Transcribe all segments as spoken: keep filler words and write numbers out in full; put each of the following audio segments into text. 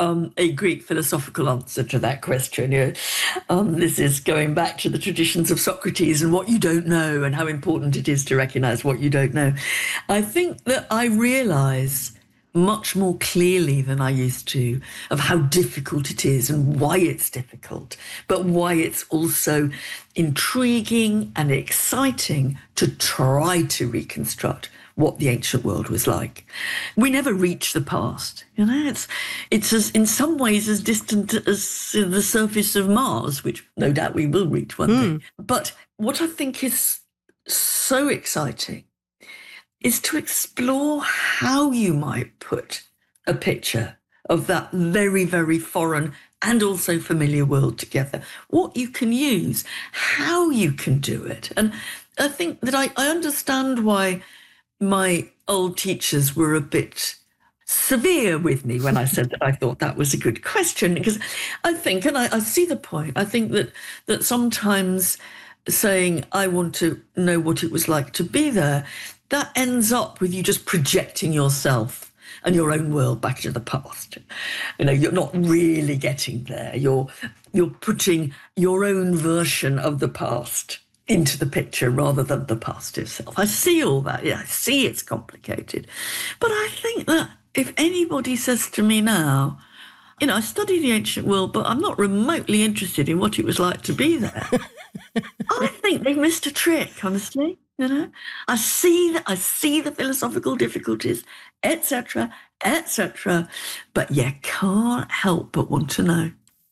um, a Greek philosophical answer to that question. You know, um, this is going back to the traditions of Socrates and what you don't know and how important it is to recognize what you don't know. I think that I realize much more clearly than I used to of how difficult it is and why it's difficult, but why it's also intriguing and exciting to try to reconstruct what the ancient world was like. We never reach the past, you know. It's it's as, in some ways as distant as the surface of Mars, which no doubt we will reach one mm. day. But what I think is so exciting is to explore how you might put a picture of that very, very foreign and also familiar world together, what you can use, how you can do it. And I think that I, I understand why my old teachers were a bit severe with me when I said that I thought that was a good question, because I think, and I, I see the point, I think that that sometimes saying, I want to know what it was like to be there, that ends up with you just projecting yourself and your own world back into the past. You know, you're not really getting there. You're you're putting your own version of the past into the picture rather than the past itself. I see all that. Yeah, I see it's complicated. But I think that if anybody says to me now, you know, I study the ancient world, but I'm not remotely interested in what it was like to be there, I think they've missed a trick, honestly. You know, I see that I see the philosophical difficulties, et cetera, et cetera, but you can't help but want to know.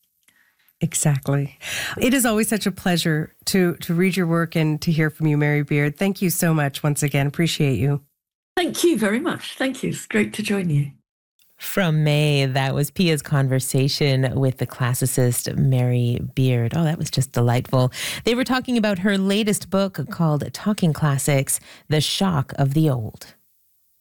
Exactly. It is always such a pleasure to to read your work and to hear from you, Mary Beard. Thank you so much once again. Appreciate you. Thank you very much. Thank you. It's great to join you. From May, that was Pia's conversation with the classicist Mary Beard. Oh, that was just delightful. They were talking about her latest book called Talking Classics, The Shock of the Old.